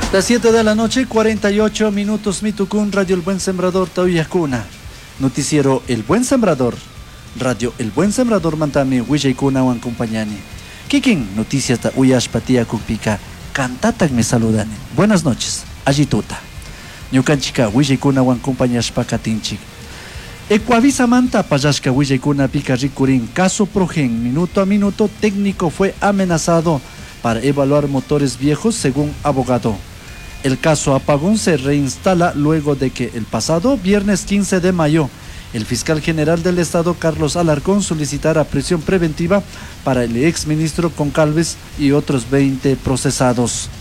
Las 7 de la noche, 48 minutos, Mitukun, Radio El Buen Sembrador, Tauyacuna. Noticiero El Buen Sembrador. Radio El Buen Sembrador, Mantami, Willaykuna, Wan Compañani. Kikin, noticias ta Uyashpatia Kupika. Cantatak me saludan. Buenas noches, Ayituta. Ñukanchika, Willaykuna, Wan Compañashpakatinchik. Ecuavisa Manta, Payashka, Willaykuna, Pika Rikurin. Caso Progen, minuto a minuto, técnico fue amenazado para evaluar motores viejos según abogado. El caso apagón se reinstala luego de que el pasado viernes 15 de mayo el fiscal general del Estado, Carlos Alarcón, solicitara prisión preventiva para el exministro Concalves y otros 20 procesados.